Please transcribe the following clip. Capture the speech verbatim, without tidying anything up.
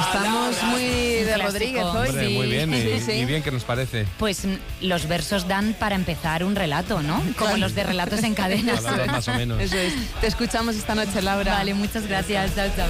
Estamos muy de Clásico. Rodríguez hoy. Hombre, Sí. muy bien, y, Sí, sí. y bien que nos parece. Pues mm, los versos dan para empezar un relato, ¿no? Como Claro. los de relatos en cadena. Palabras más o menos. Eso es. Te escuchamos esta noche, Laura. Vale, muchas gracias. Chao, chao.